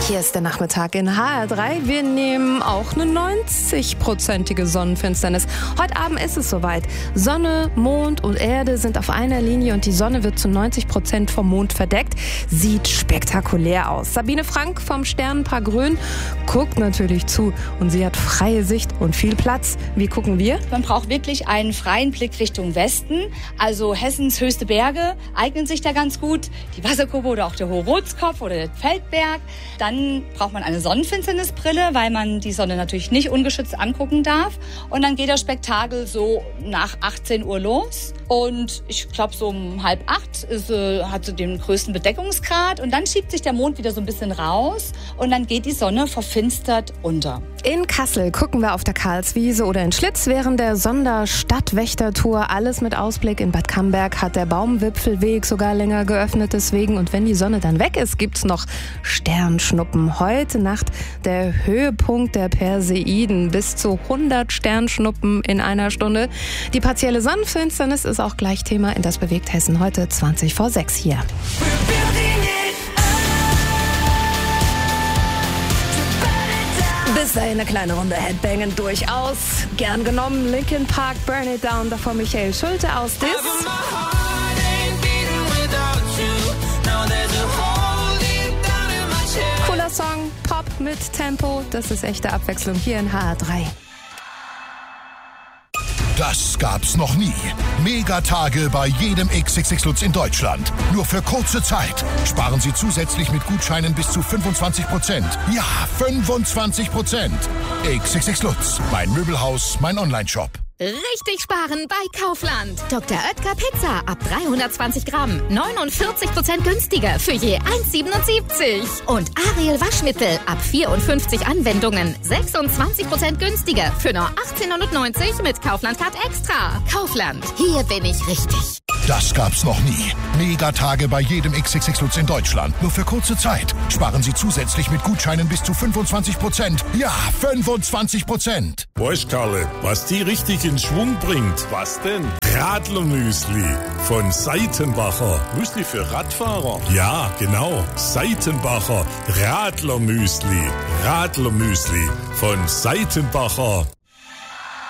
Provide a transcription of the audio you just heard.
Hier ist der Nachmittag in HR3. Wir nehmen auch eine 90-prozentige Sonnenfinsternis. Heute Abend ist es soweit. Sonne, Mond und Erde sind auf einer Linie und die Sonne wird zu 90% vom Mond verdeckt. Sieht spektakulär aus. Sabine Frank vom Sternenpaar Grün guckt natürlich zu und sie hat freie Sicht und viel Platz. Wie gucken wir? Man braucht wirklich einen freien Blick Richtung Westen. Also Hessens höchste Berge eignen sich da ganz gut. Die Wasserkuppe oder auch der Hohe Rotskopf oder der Feldberg. Dann braucht man eine Sonnenfinsternisbrille, weil man die Sonne natürlich nicht ungeschützt angucken darf. Und dann geht das Spektakel so nach 18 Uhr los. Und ich glaube, so um 7:30 hat sie den größten Bedeckungsgrad. Und dann schiebt sich der Mond wieder so ein bisschen raus. Und dann geht die Sonne verfinstert unter. In Kassel gucken wir auf der Karlswiese oder in Schlitz während der Sonderstadtwächtertour. Alles mit Ausblick. In Bad Camberg hat der Baumwipfelweg sogar länger geöffnet deswegen. Und wenn die Sonne dann weg ist, gibt's noch Sternschnuppen. Heute Nacht der Höhepunkt der Perseiden. Bis zu 100 Sternschnuppen in einer Stunde. Die partielle Sonnenfinsternis ist auch gleich Thema in Das bewegt Hessen heute 20:06 hier. Bis dahin eine kleine Runde Headbangen durchaus. Gern genommen. Linkin Park, Burn It Down. Davor Michael Schulte aus Dis. Cooler Song, Pop mit Tempo. Das ist echte Abwechslung hier in HR3. Das gab's noch nie. Megatage bei jedem XXX Lutz in Deutschland. Nur für kurze Zeit. Sparen Sie zusätzlich mit Gutscheinen bis zu 25%. Ja, 25%. XXX Lutz. Mein Möbelhaus, mein Onlineshop. Richtig sparen bei Kaufland. Dr. Oetker Pizza ab 320 Gramm. 49% günstiger für je 1,77. Und Ariel Waschmittel ab 54 Anwendungen. 26% günstiger für nur 18,99 mit Kaufland Card Extra. Kaufland, hier bin ich richtig. Das gab's noch nie. Megatage bei jedem XXX Lutz in Deutschland. Nur für kurze Zeit. Sparen Sie zusätzlich mit Gutscheinen bis zu 25%. Ja, 25%. Weißt, Karle, was die richtig in Schwung bringt? Was denn? Radlermüsli von Seitenbacher. Müsli für Radfahrer? Ja, genau. Seitenbacher Radlermüsli. Radlermüsli von Seitenbacher.